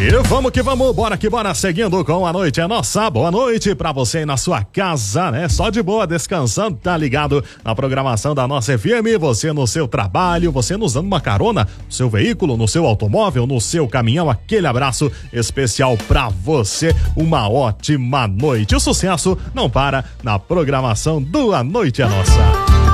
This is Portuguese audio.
E vamos que vamos, bora que bora, seguindo com a Noite é Nossa. Boa noite pra você aí na sua casa, né? Só de boa, descansando, tá ligado na programação da nossa FM, você no seu trabalho, você nos dando uma carona no seu veículo, no seu automóvel, no seu caminhão, aquele abraço especial pra você, uma ótima noite. O sucesso não para na programação do A Noite é Nossa.